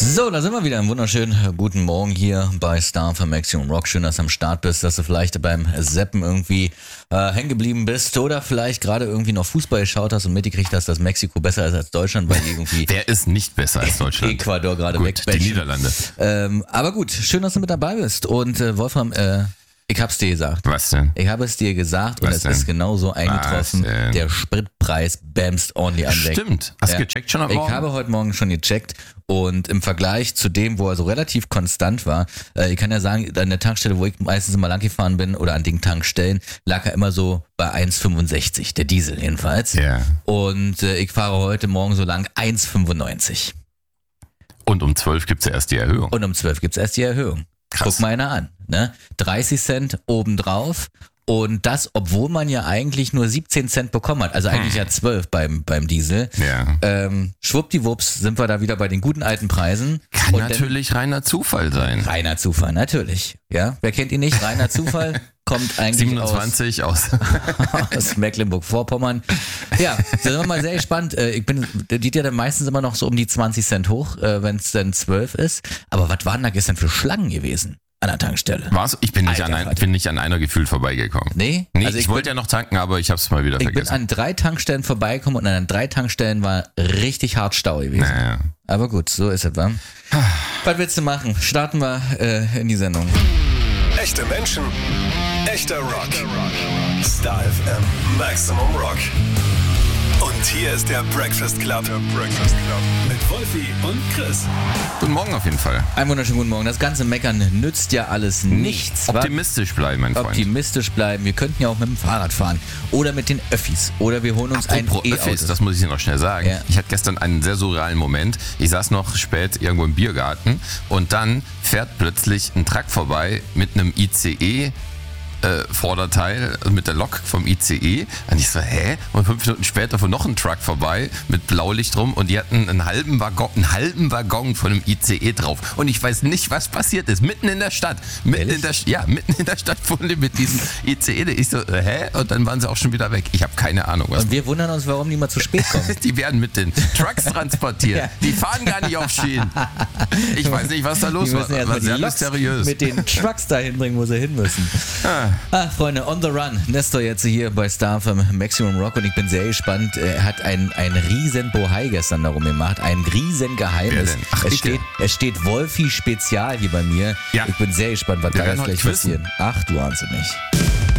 So, da sind wir wieder. Einen wunderschönen guten Morgen hier bei Star für Maximum Rock. Schön, dass du am Start bist, dass du vielleicht beim Zappen irgendwie hängen geblieben bist oder vielleicht gerade irgendwie noch Fußball geschaut hast und mitgekriegt hast, dass Mexiko besser ist als Deutschland, weil irgendwie Wer ist nicht besser als Deutschland? Ecuador gerade Gut, wegbatchen. die Niederlande. Aber gut, schön, dass du mit dabei bist. Und Wolfram, ich hab's dir gesagt. Was denn? Ich habe es dir gesagt und Was es denn? ist genauso eingetroffen. Was denn? Der Spritpreis bämst ordentlich an weg. Stimmt. Hast du gecheckt schon am Ich Morgen? habe heute Morgen schon gecheckt und im Vergleich zu dem, wo er so relativ konstant war, ich kann ja sagen, an der Tankstelle, wo ich meistens immer lang gefahren bin oder an den Tankstellen, lag er immer so bei 1,65, der Diesel jedenfalls. Ja. Und ich fahre heute Morgen so lang 1,95. Und um 12 gibt's ja erst die Erhöhung. Und um 12 gibt's erst die Erhöhung. Krass. Guck mal einer an. Ne? 30 Cent obendrauf. Und das, obwohl man ja eigentlich nur 17 Cent bekommen hat. Also eigentlich ja 12 beim Diesel. Ja. Schwuppdiwupps sind wir da wieder bei den guten alten Preisen. Kann Und natürlich reiner Zufall sein. reiner Zufall, natürlich. Ja, wer kennt ihn nicht? Reiner Zufall kommt eigentlich 27 aus. aus Mecklenburg-Vorpommern. Ja, da sind wir mal sehr gespannt. Der geht ja dann meistens immer noch so um die 20 Cent hoch, wenn es dann 12 ist. Aber was waren da gestern für Schlangen gewesen an der Tankstelle? Was? Ich bin nicht, Alter, bin nicht an einer gefühlt vorbeigekommen. Nee? Nee, Also ich wollte ja noch tanken, aber ich hab's mal wieder Ich bin vergessen. an 3 Tankstellen vorbeigekommen und an 3 Tankstellen war richtig hart Stau gewesen. Naja. Aber gut, so ist es, wa? Was willst du machen? Starten wir in die Sendung. Echte Menschen, echter Rock. Star FM, Maximum Rock. Und hier ist der Breakfast Club. Mit Wolfi und Chris. Guten Morgen auf jeden Fall. Einen wunderschönen guten Morgen. Das ganze Meckern nützt ja alles nichts. wa? Optimistisch bleiben, mein Freund. Optimistisch bleiben. Wir könnten ja auch mit dem Fahrrad fahren. Oder mit den Öffis. Oder wir holen uns Apropos ein Öffis, E-Auto. das muss ich dir noch schnell sagen. Ja. Ich hatte gestern einen sehr surrealen Moment. Ich saß noch spät irgendwo im Biergarten und dann fährt plötzlich ein Truck vorbei mit einem ICE Vorderteil, also mit der Lok vom ICE. Und ich so, hä? Und 5 Minuten später fuhr noch ein Truck vorbei mit Blaulicht rum und die hatten einen halben Waggon von einem ICE drauf. Und ich weiß nicht, was passiert ist. Mitten in der Stadt. Mitten in der Stadt fuhren die mit diesem ICE. Ich so, hä? Und dann waren sie auch schon wieder weg. Ich habe keine Ahnung, was. Und wir wundern uns, warum die mal zu spät kommen. Die werden mit den Trucks transportiert. Ja. Die fahren gar nicht auf Schienen. Ich weiß nicht, was da los Die war. müssen erst War mal die sehr Loks mysteriös. mit den Trucks dahin bringen, wo sie hin müssen. Freunde, on the run. Nestor jetzt hier bei Star vom Maximum Rock und ich bin sehr gespannt. Er hat ein riesen Bohai gestern darum gemacht. Ein riesen Wer Geheimnis. denn? Ach, Es steht Wolfi Spezial hier bei mir. Ja. Ich bin sehr gespannt, was da werden jetzt heute gleich quizzen. passiert. Ach, du ahnst es nicht.